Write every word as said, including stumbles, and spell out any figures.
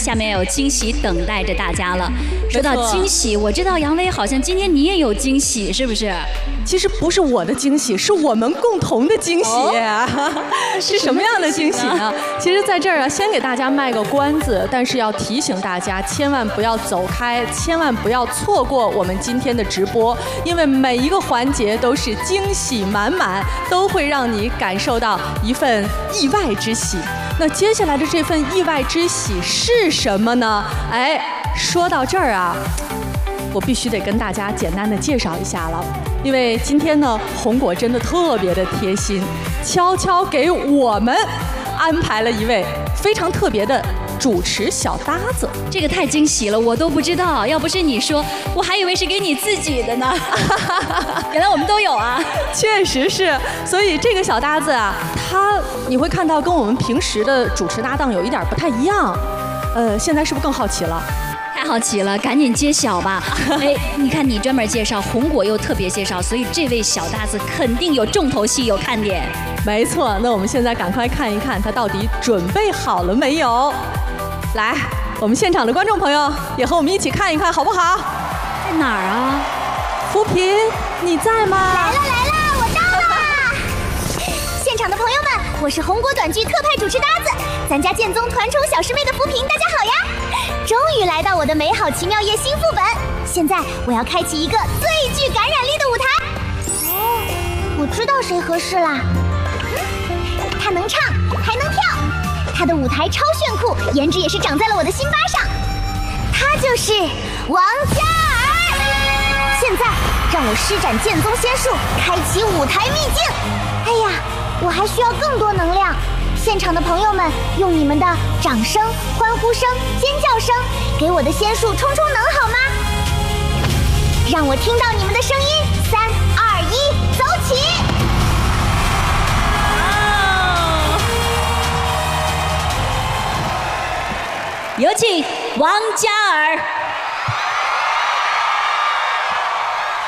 下面有惊喜等待着大家了。说到惊喜，我知道杨威好像今天你也有惊喜，是不是？ 其实不是我的惊喜，是我们共同的惊喜。哦、是什么样的惊喜呢？其实在这儿啊，先给大家卖个关子，但是要提醒大家，千万不要走开，千万不要错过我们今天的直播，因为每一个环节都是惊喜满满，都会让你感受到一份意外之喜。那接下来的这份意外之喜是什么呢？哎，说到这儿啊，我必须得跟大家简单的介绍一下了。因为今天呢，红果真的特别的贴心，悄悄给我们安排了一位非常特别的主持小搭子。 这个太惊喜了，我都不知道，要不是你说，我还以为是给你自己的呢。原来我们都有啊。 确实是，所以这个小搭子啊，他你会看到跟我们平时的主持搭档有一点不太一样。呃，现在是不是更好奇了？ 太好奇了，赶紧揭晓吧！哎，你看你专门介绍，红果又特别介绍，所以这位小搭子肯定有重头戏，有看点。 没错，那我们现在赶快看一看他到底准备好了没有。来，我们现场的观众朋友也和我们一起看一看，好不好？ 在哪儿啊？ 扶贫，你在吗？ 来了来了，我到了！现场的朋友们，我是红果短剧特派主持搭子，咱家剑宗团宠小师妹的扶贫，大家好呀！终于来到我的美好奇妙夜新副本，现在我要开启一个最具感染力的舞台。哦，我知道谁合适啦。嗯，他能唱，还能跳，他的舞台超炫酷，颜值也是长在了我的心巴上。他就是王嘉尔。现在让我施展剑宗仙术，开启舞台秘境。哎呀，我还需要更多能量。现场的朋友们，用你们的掌声、欢呼声、尖叫声，给我的仙术充充能好吗？让我听到你们的声音，三、二、一，走起！ 有请王嘉尔。